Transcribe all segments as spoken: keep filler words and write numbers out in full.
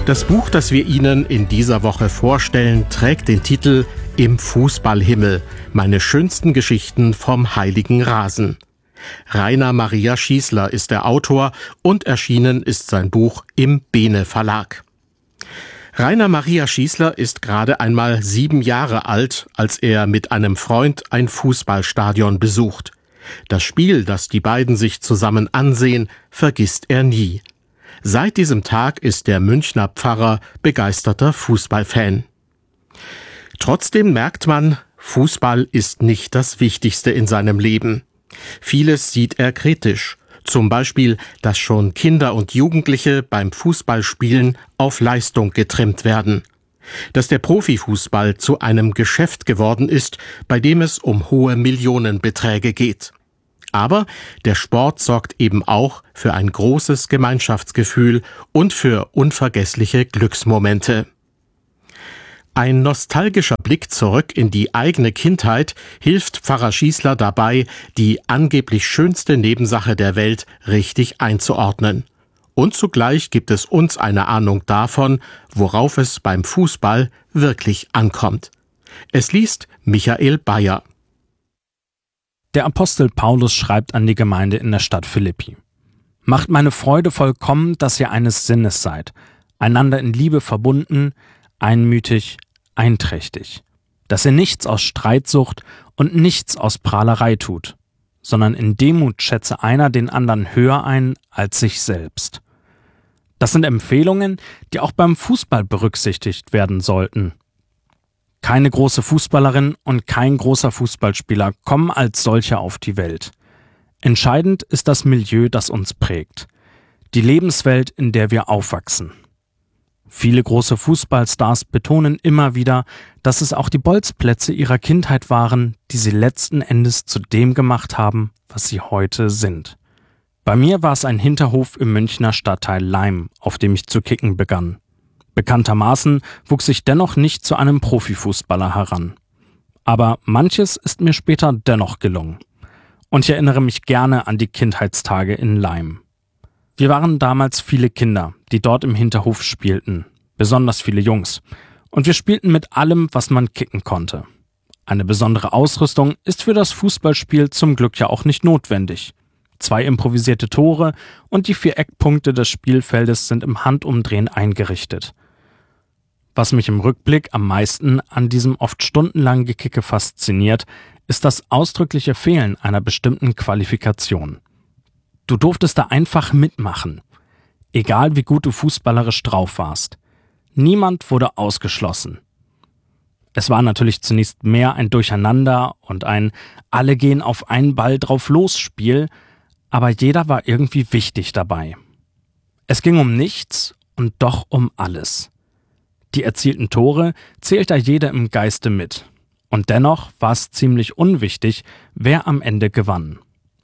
Das Buch, das wir Ihnen in dieser Woche vorstellen, trägt den Titel »Im Fußballhimmel. Meine schönsten Geschichten vom heiligen Rasen«. Rainer Maria Schießler ist der Autor und erschienen ist sein Buch im Bene Verlag. Rainer Maria Schießler ist gerade einmal sieben Jahre alt, als er mit einem Freund ein Fußballstadion besucht. Das Spiel, das die beiden sich zusammen ansehen, vergisst er nie. Seit diesem Tag ist der Münchner Pfarrer begeisterter Fußballfan. Trotzdem merkt man, Fußball ist nicht das Wichtigste in seinem Leben. Vieles sieht er kritisch. Zum Beispiel, dass schon Kinder und Jugendliche beim Fußballspielen auf Leistung getrimmt werden. Dass der Profifußball zu einem Geschäft geworden ist, bei dem es um hohe Millionenbeträge geht. Aber der Sport sorgt eben auch für ein großes Gemeinschaftsgefühl und für unvergessliche Glücksmomente. Ein nostalgischer Blick zurück in die eigene Kindheit hilft Pfarrer Schießler dabei, die angeblich schönste Nebensache der Welt richtig einzuordnen. Und zugleich gibt es uns eine Ahnung davon, worauf es beim Fußball wirklich ankommt. Es liest Michael Bayer. Der Apostel Paulus schreibt an die Gemeinde in der Stadt Philippi: Macht meine Freude vollkommen, dass ihr eines Sinnes seid, einander in Liebe verbunden, einmütig, einträchtig, dass ihr nichts aus Streitsucht und nichts aus Prahlerei tut, sondern in Demut schätze einer den anderen höher ein als sich selbst. Das sind Empfehlungen, die auch beim Fußball berücksichtigt werden sollten. Keine große Fußballerin und kein großer Fußballspieler kommen als solche auf die Welt. Entscheidend ist das Milieu, das uns prägt, die Lebenswelt, in der wir aufwachsen. Viele große Fußballstars betonen immer wieder, dass es auch die Bolzplätze ihrer Kindheit waren, die sie letzten Endes zu dem gemacht haben, was sie heute sind. Bei mir war es ein Hinterhof im Münchner Stadtteil Laim, auf dem ich zu kicken begann. Bekanntermaßen wuchs ich dennoch nicht zu einem Profifußballer heran. Aber manches ist mir später dennoch gelungen. Und ich erinnere mich gerne an die Kindheitstage in Laim. Wir waren damals viele Kinder, die dort im Hinterhof spielten, besonders viele Jungs. Und wir spielten mit allem, was man kicken konnte. Eine besondere Ausrüstung ist für das Fußballspiel zum Glück ja auch nicht notwendig. Zwei improvisierte Tore und die vier Eckpunkte des Spielfeldes sind im Handumdrehen eingerichtet. Was mich im Rückblick am meisten an diesem oft stundenlangen Gekicke fasziniert, ist das ausdrückliche Fehlen einer bestimmten Qualifikation. Du durftest da einfach mitmachen, egal wie gut du fußballerisch drauf warst. Niemand wurde ausgeschlossen. Es war natürlich zunächst mehr ein Durcheinander und ein Alle gehen auf einen Ball drauf los Spiel, aber jeder war irgendwie wichtig dabei. Es ging um nichts und doch um alles. Die erzielten Tore zählt da jeder im Geiste mit. Und dennoch war es ziemlich unwichtig, wer am Ende gewann.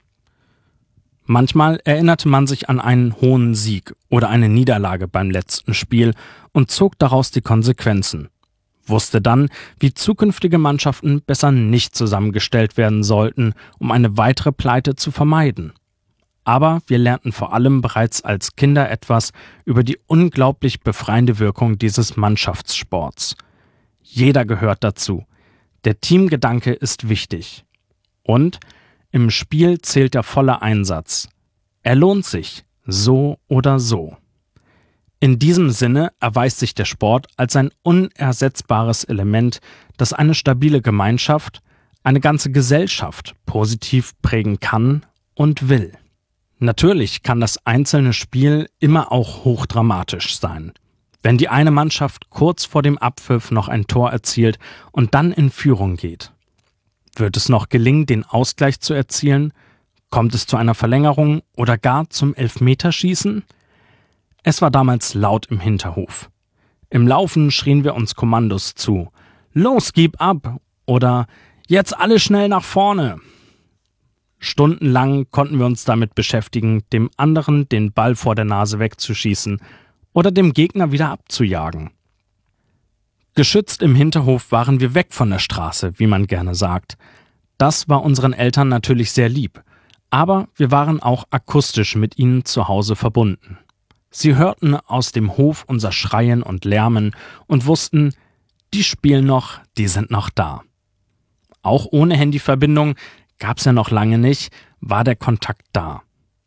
Manchmal erinnerte man sich an einen hohen Sieg oder eine Niederlage beim letzten Spiel und zog daraus die Konsequenzen. Wusste dann, wie zukünftige Mannschaften besser nicht zusammengestellt werden sollten, um eine weitere Pleite zu vermeiden. Aber wir lernten vor allem bereits als Kinder etwas über die unglaublich befreiende Wirkung dieses Mannschaftssports. Jeder gehört dazu. Der Teamgedanke ist wichtig. Und im Spiel zählt der volle Einsatz. Er lohnt sich, so oder so. In diesem Sinne erweist sich der Sport als ein unersetzbares Element, das eine stabile Gemeinschaft, eine ganze Gesellschaft positiv prägen kann und will. Natürlich kann das einzelne Spiel immer auch hochdramatisch sein. Wenn die eine Mannschaft kurz vor dem Abpfiff noch ein Tor erzielt und dann in Führung geht. Wird es noch gelingen, den Ausgleich zu erzielen? Kommt es zu einer Verlängerung oder gar zum Elfmeterschießen? Es war damals laut im Hinterhof. Im Laufen schrien wir uns Kommandos zu. Los, gib ab! Oder jetzt alle schnell nach vorne! Stundenlang konnten wir uns damit beschäftigen, dem anderen den Ball vor der Nase wegzuschießen oder dem Gegner wieder abzujagen. Geschützt im Hinterhof waren wir weg von der Straße, wie man gerne sagt. Das war unseren Eltern natürlich sehr lieb, aber wir waren auch akustisch mit ihnen zu Hause verbunden. Sie hörten aus dem Hof unser Schreien und Lärmen und wussten, die spielen noch, die sind noch da. Auch ohne Handyverbindung, gab's ja noch lange nicht, war der Kontakt da.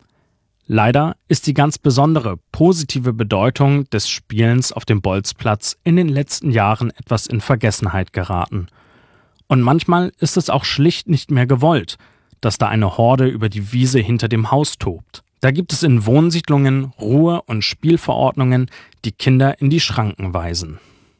Leider ist die ganz besondere positive Bedeutung des Spielens auf dem Bolzplatz in den letzten Jahren etwas in Vergessenheit geraten. Und manchmal ist es auch schlicht nicht mehr gewollt, dass da eine Horde über die Wiese hinter dem Haus tobt. Da gibt es in Wohnsiedlungen Ruhe- und Spielverordnungen, die Kinder in die Schranken weisen.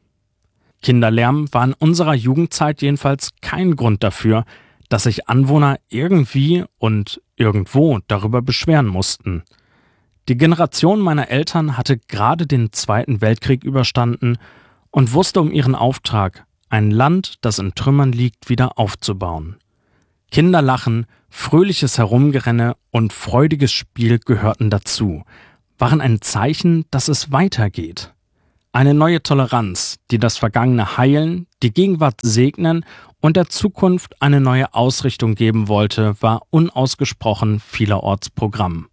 Kinderlärm war in unserer Jugendzeit jedenfalls kein Grund dafür, dass sich Anwohner irgendwie und irgendwo darüber beschweren mussten. Die Generation meiner Eltern hatte gerade den Zweiten Weltkrieg überstanden und wusste um ihren Auftrag, ein Land, das in Trümmern liegt, wieder aufzubauen. Kinderlachen, fröhliches Herumgerenne und freudiges Spiel gehörten dazu, waren ein Zeichen, dass es weitergeht. Eine neue Toleranz, die das Vergangene heilen, die Gegenwart segnen und der Zukunft eine neue Ausrichtung geben wollte, war unausgesprochen vielerorts Programm.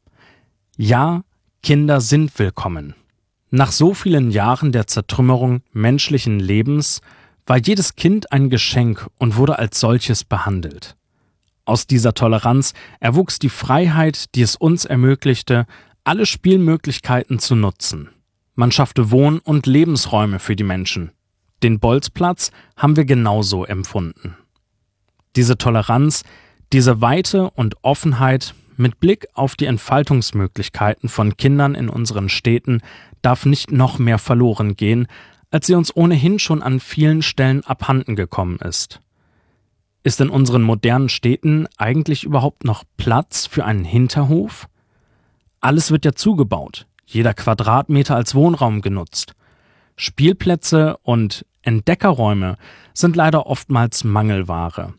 Ja, Kinder sind willkommen. Nach so vielen Jahren der Zertrümmerung menschlichen Lebens war jedes Kind ein Geschenk und wurde als solches behandelt. Aus dieser Toleranz erwuchs die Freiheit, die es uns ermöglichte, alle Spielmöglichkeiten zu nutzen. Man schaffte Wohn- und Lebensräume für die Menschen. Den Bolzplatz haben wir genauso empfunden. Diese Toleranz, diese Weite und Offenheit mit Blick auf die Entfaltungsmöglichkeiten von Kindern in unseren Städten darf nicht noch mehr verloren gehen, als sie uns ohnehin schon an vielen Stellen abhanden gekommen ist. Ist in unseren modernen Städten eigentlich überhaupt noch Platz für einen Hinterhof? Alles wird ja zugebaut, jeder Quadratmeter als Wohnraum genutzt. Spielplätze und Entdeckerräume sind leider oftmals Mangelware.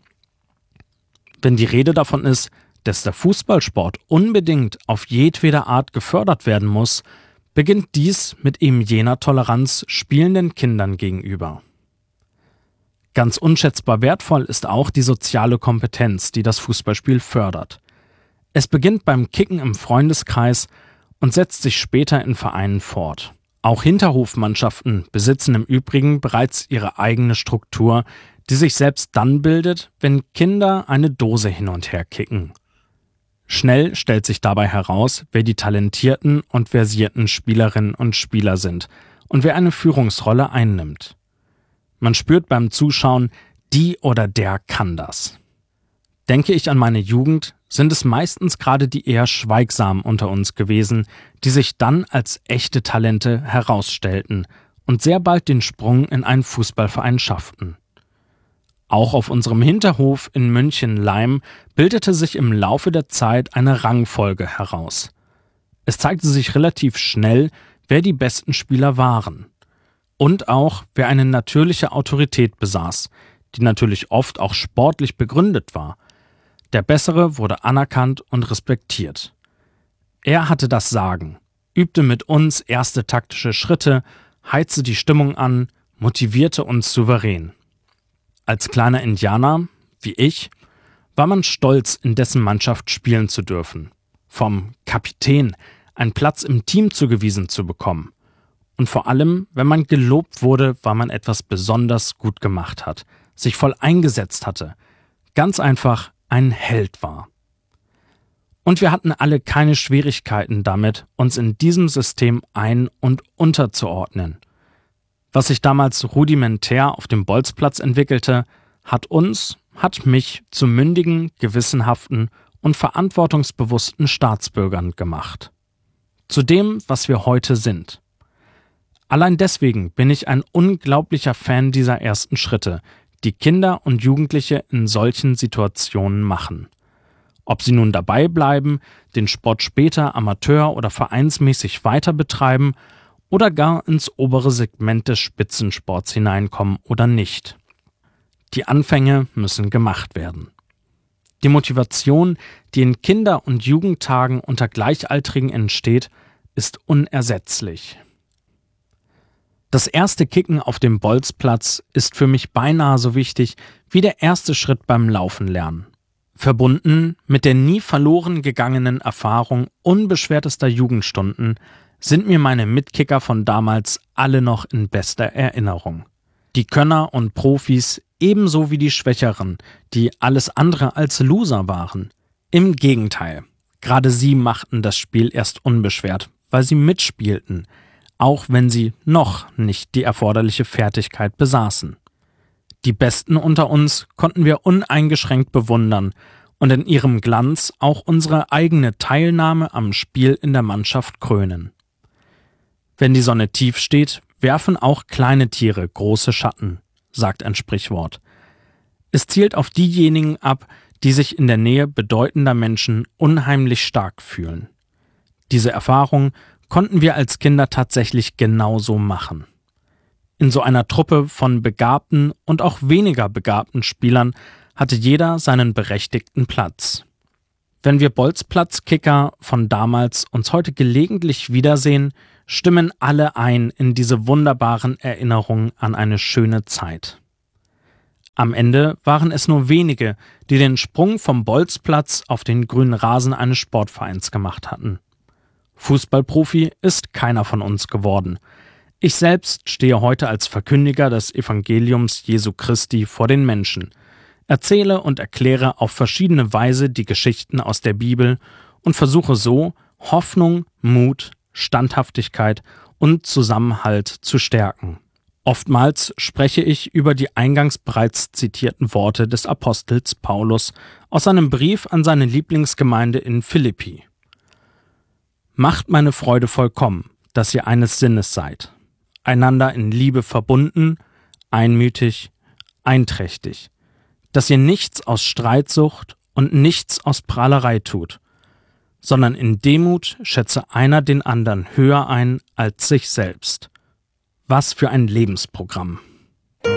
Wenn die Rede davon ist, dass der Fußballsport unbedingt auf jedwede Art gefördert werden muss, beginnt dies mit eben jener Toleranz spielenden Kindern gegenüber. Ganz unschätzbar wertvoll ist auch die soziale Kompetenz, die das Fußballspiel fördert. Es beginnt beim Kicken im Freundeskreis und setzt sich später in Vereinen fort. Auch Hinterhofmannschaften besitzen im Übrigen bereits ihre eigene Struktur, die sich selbst dann bildet, wenn Kinder eine Dose hin und her kicken. Schnell stellt sich dabei heraus, wer die talentierten und versierten Spielerinnen und Spieler sind und wer eine Führungsrolle einnimmt. Man spürt beim Zuschauen, die oder der kann das. Denke ich an meine Jugend, sind es meistens gerade die eher Schweigsamen unter uns gewesen, die sich dann als echte Talente herausstellten und sehr bald den Sprung in einen Fußballverein schafften. Auch auf unserem Hinterhof in München-Leim bildete sich im Laufe der Zeit eine Rangfolge heraus. Es zeigte sich relativ schnell, wer die besten Spieler waren. Und auch, wer eine natürliche Autorität besaß, die natürlich oft auch sportlich begründet war. Der Bessere wurde anerkannt und respektiert. Er hatte das Sagen, übte mit uns erste taktische Schritte, heizte die Stimmung an, motivierte uns souverän. Als kleiner Indianer, wie ich, war man stolz, in dessen Mannschaft spielen zu dürfen, vom Kapitän einen Platz im Team zugewiesen zu bekommen. Und vor allem, wenn man gelobt wurde, weil man etwas besonders gut gemacht hat, sich voll eingesetzt hatte, ganz einfach ein Held war. Und wir hatten alle keine Schwierigkeiten damit, uns in diesem System ein- und unterzuordnen. Was sich damals rudimentär auf dem Bolzplatz entwickelte, hat uns, hat mich zu mündigen, gewissenhaften und verantwortungsbewussten Staatsbürgern gemacht. Zu dem, was wir heute sind. Allein deswegen bin ich ein unglaublicher Fan dieser ersten Schritte, die Kinder und Jugendliche in solchen Situationen machen. Ob sie nun dabei bleiben, den Sport später amateur- oder vereinsmäßig weiter betreiben oder gar ins obere Segment des Spitzensports hineinkommen oder nicht. Die Anfänge müssen gemacht werden. Die Motivation, die in Kinder- und Jugendtagen unter Gleichaltrigen entsteht, ist unersetzlich. Das erste Kicken auf dem Bolzplatz ist für mich beinahe so wichtig wie der erste Schritt beim Laufen lernen. Verbunden mit der nie verloren gegangenen Erfahrung unbeschwertester Jugendstunden sind mir meine Mitkicker von damals alle noch in bester Erinnerung. Die Könner und Profis ebenso wie die Schwächeren, die alles andere als Loser waren. Im Gegenteil, gerade sie machten das Spiel erst unbeschwert, weil sie mitspielten, auch wenn sie noch nicht die erforderliche Fertigkeit besaßen. Die Besten unter uns konnten wir uneingeschränkt bewundern und in ihrem Glanz auch unsere eigene Teilnahme am Spiel in der Mannschaft krönen. Wenn die Sonne tief steht, werfen auch kleine Tiere große Schatten, sagt ein Sprichwort. Es zielt auf diejenigen ab, die sich in der Nähe bedeutender Menschen unheimlich stark fühlen. Diese Erfahrung konnten wir als Kinder tatsächlich genauso machen. In so einer Truppe von begabten und auch weniger begabten Spielern hatte jeder seinen berechtigten Platz. Wenn wir Bolzplatz-Kicker von damals uns heute gelegentlich wiedersehen, stimmen alle ein in diese wunderbaren Erinnerungen an eine schöne Zeit. Am Ende waren es nur wenige, die den Sprung vom Bolzplatz auf den grünen Rasen eines Sportvereins gemacht hatten. Fußballprofi ist keiner von uns geworden. Ich selbst stehe heute als Verkündiger des Evangeliums Jesu Christi vor den Menschen, erzähle und erkläre auf verschiedene Weise die Geschichten aus der Bibel und versuche so, Hoffnung, Mut, Standhaftigkeit und Zusammenhalt zu stärken. Oftmals spreche ich über die eingangs bereits zitierten Worte des Apostels Paulus aus seinem Brief an seine Lieblingsgemeinde in Philippi. Macht meine Freude vollkommen, dass ihr eines Sinnes seid, einander in Liebe verbunden, einmütig, einträchtig, dass ihr nichts aus Streitsucht und nichts aus Prahlerei tut, sondern in Demut schätze einer den anderen höher ein als sich selbst. Was für ein Lebensprogramm!